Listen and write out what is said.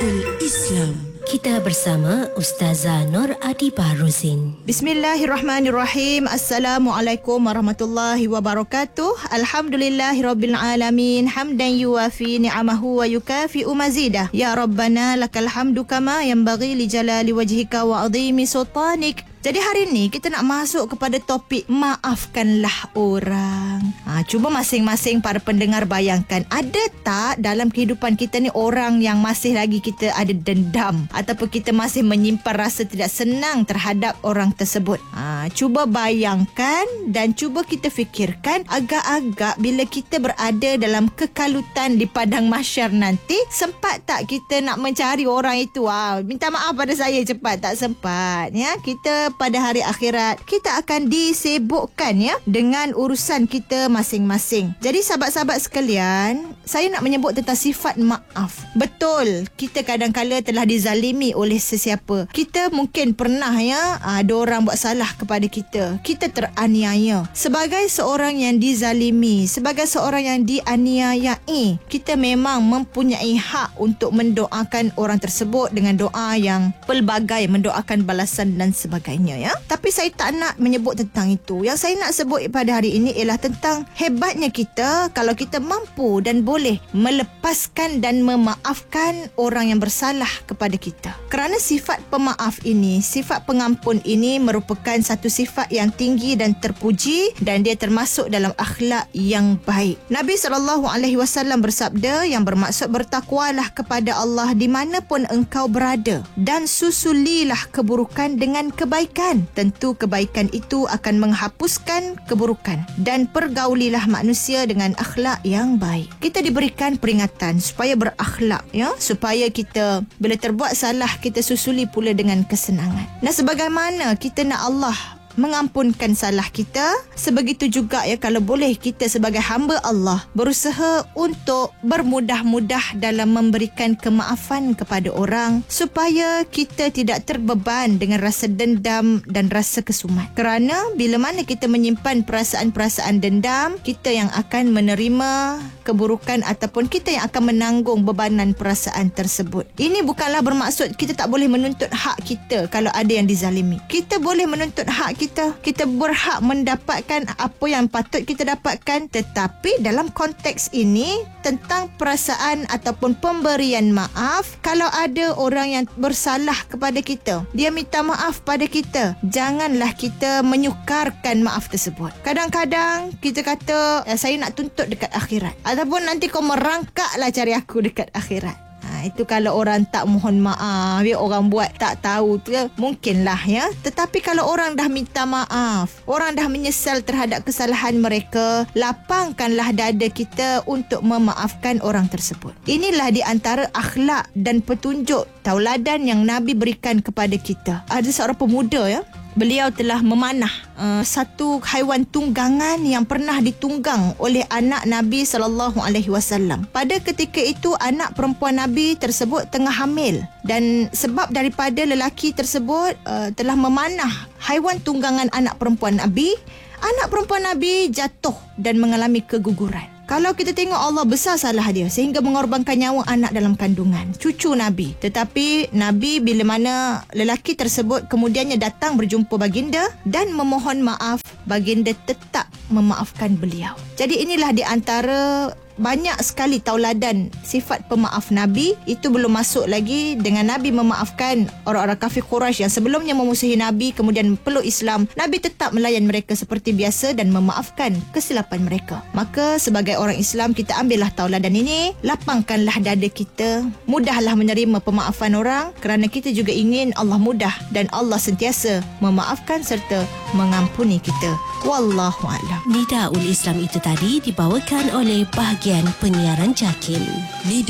Nidaul Islam. Kita bersama Ustazah Nur Adibah Rozin. Bismillahirrahmanirrahim. Assalamualaikum warahmatullahi wabarakatuh. Alhamdulillahirabbil alamin. Hamdan yuwafi ni'amahu wa yukafi'u mazidah. Ya Rabbana lakal hamdu kama yanbaghi li jalali wajhika wa azimi sultanik. Jadi hari ni kita nak masuk kepada topik maafkanlah orang. Cuba masing-masing para pendengar bayangkan, ada tak dalam kehidupan kita ni orang yang masih lagi kita ada dendam ataupun kita masih menyimpan rasa tidak senang terhadap orang tersebut? Cuba bayangkan dan cuba kita fikirkan, agak-agak bila kita berada dalam kekalutan di padang mahsyar nanti, sempat tak kita nak mencari orang itu? Minta maaf pada saya cepat, tak sempat ya. Kita pada hari akhirat kita akan disibukkan ya dengan urusan kita masing-masing. Jadi sahabat-sahabat sekalian, saya nak menyebut tentang sifat maaf. Betul, kita kadang-kala telah dizalimi oleh sesiapa. Kita mungkin pernah ya, ada orang buat salah kepada kita. Kita teraniaya. Sebagai seorang yang dizalimi, sebagai seorang yang dianiayai, kita memang mempunyai hak untuk mendoakan orang tersebut dengan doa yang pelbagai, mendoakan balasan dan sebagainya ya. Tapi saya tak nak menyebut tentang itu. Yang saya nak sebut pada hari ini ialah tentang hebatnya kita kalau kita mampu dan boleh melepaskan dan memaafkan orang yang bersalah kepada kita. Kerana sifat pemaaf ini, sifat pengampun ini merupakan satu sifat yang tinggi dan terpuji dan dia termasuk dalam akhlak yang baik. Nabi SAW bersabda yang bermaksud bertakwalah kepada Allah di mana pun engkau berada dan susulilah keburukan dengan kebaikan. Tentu kebaikan itu akan menghapuskan keburukan dan pergaulilah manusia dengan akhlak yang baik. Kita diberikan peringatan supaya berakhlak ya, supaya kita bila terbuat salah kita susuli pula dengan kesenangan. Nah, sebagaimana kita nak Allah mengampunkan salah kita, sebegitu juga ya kalau boleh kita sebagai hamba Allah berusaha untuk bermudah-mudah dalam memberikan kemaafan kepada orang supaya kita tidak terbeban dengan rasa dendam dan rasa kesumat. Kerana bila mana kita menyimpan perasaan-perasaan dendam, kita yang akan menerima keburukan ataupun kita yang akan menanggung bebanan perasaan tersebut. Ini bukanlah bermaksud kita tak boleh menuntut hak kita kalau ada yang dizalimi. Kita boleh menuntut hak kita berhak mendapatkan apa yang patut kita dapatkan, tetapi dalam konteks ini tentang perasaan ataupun pemberian maaf. Kalau ada orang yang bersalah kepada kita, dia minta maaf pada kita, janganlah kita menyukarkan maaf tersebut. Kadang-kadang kita kata saya nak tuntut dekat akhirat, ataupun nanti kau merangkaklah cari aku dekat akhirat. Itu kalau orang tak mohon maaf, ya, orang buat tak tahu tu mungkinlah ya. Tetapi kalau orang dah minta maaf, orang dah menyesal terhadap kesalahan mereka, lapangkanlah dada kita untuk memaafkan orang tersebut. Inilah di antara akhlak dan petunjuk tauladan yang Nabi berikan kepada kita. Ada seorang pemuda ya, beliau telah memanah satu haiwan tunggangan yang pernah ditunggang oleh anak Nabi SAW. Pada ketika itu anak perempuan Nabi tersebut tengah hamil, dan sebab daripada lelaki tersebut telah memanah haiwan tunggangan anak perempuan Nabi, anak perempuan Nabi jatuh dan mengalami keguguran. Kalau kita tengok Allah besar salah dia sehingga mengorbankan nyawa anak dalam kandungan, cucu Nabi. Tetapi Nabi bila mana lelaki tersebut kemudiannya datang berjumpa baginda dan memohon maaf, baginda tetap memaafkan beliau. Jadi inilah di antara banyak sekali tauladan sifat pemaaf Nabi. Itu belum masuk lagi dengan Nabi memaafkan orang-orang kafir Quraisy yang sebelumnya memusuhi Nabi kemudian peluk Islam. Nabi tetap melayan mereka seperti biasa dan memaafkan kesilapan mereka. Maka sebagai orang Islam, kita ambillah tauladan ini, lapangkanlah dada kita, mudahlah menerima pemaafan orang kerana kita juga ingin Allah mudah dan Allah sentiasa memaafkan serta mengampuni kita. Wallahu a'lam. Nidaul Islam itu tadi dibawakan oleh bahagian penyiaran JAKIM.